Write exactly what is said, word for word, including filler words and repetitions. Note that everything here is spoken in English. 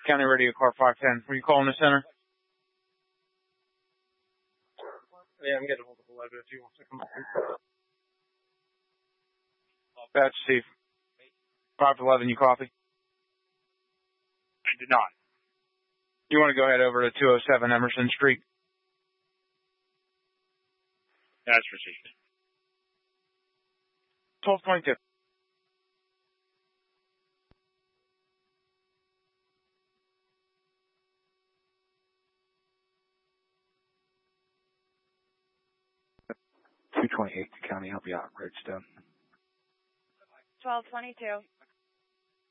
County Radio Car five ten. Were you calling the center? Yeah, I'm getting a hold of eleven if you want to come up here. That's Steve. five eleven, you copy? I did not. You want to go ahead over to two oh seven Emerson Street? That's received. twelve twenty-two. two twenty-eight, the county, help you out, Redstone. twelve twenty-two.